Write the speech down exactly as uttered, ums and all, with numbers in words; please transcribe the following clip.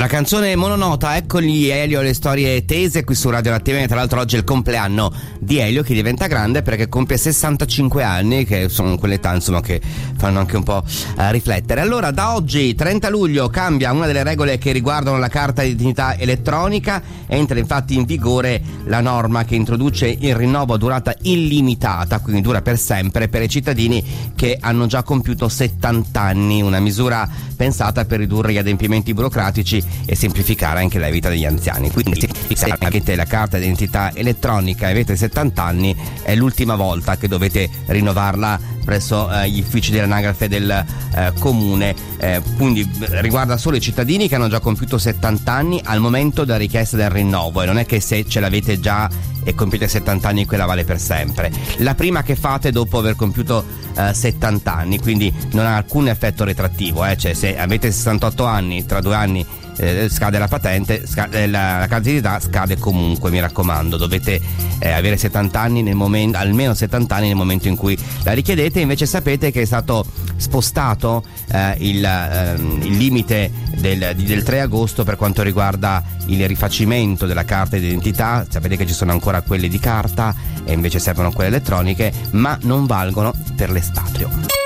Una canzone mononota, eccoli Elio, le storie tese qui su Radio Nativa. Tra l'altro oggi è il compleanno di Elio, che diventa grande perché compie sessantacinque anni, che sono quelle età insomma che fanno anche un po' eh, riflettere. Allora, da oggi trenta luglio cambia una delle regole che riguardano la carta di identità elettronica. Entra infatti in vigore la norma che introduce il rinnovo a durata illimitata, quindi dura per sempre, per i cittadini che hanno già compiuto settanta anni, una misura pensata per ridurre gli adempimenti burocratici e semplificare anche la vita degli anziani. Quindi se avete la carta d'identità elettronica e avete settanta anni, è l'ultima volta che dovete rinnovarla presso eh, gli uffici dell'anagrafe del eh, comune, eh, quindi riguarda solo i cittadini che hanno già compiuto settanta anni al momento della richiesta del rinnovo, e non è che se ce l'avete già e compiete settanta anni quella vale per sempre. La prima che fate dopo aver compiuto eh, settanta anni, quindi non ha alcun effetto retrattivo, eh? Cioè se avete sessantotto anni, tra due anni Eh, scade la patente, scade, la, la carta d'identità scade comunque, mi raccomando, dovete eh, avere settanta anni nel momento, almeno settanta anni nel momento in cui la richiedete. Invece sapete che è stato spostato eh, il, eh, il limite del, del tre agosto per quanto riguarda il rifacimento della carta d'identità. Sapete che ci sono ancora quelle di carta e invece servono quelle elettroniche, ma non valgono per l'espatrio.